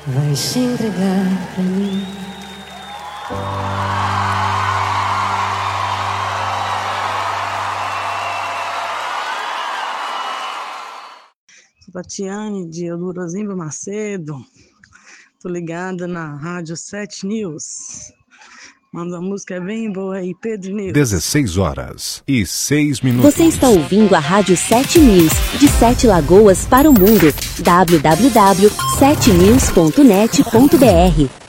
vai se entregar pra mim. Tatiane de Eudorosimba Macedo, tô ligada na Rádio 7 News. Manda uma música bem boa aí, Pedro News. 16h06. Você está ouvindo a Rádio 7 News, de 7 Lagoas para o mundo. www.7news.net.br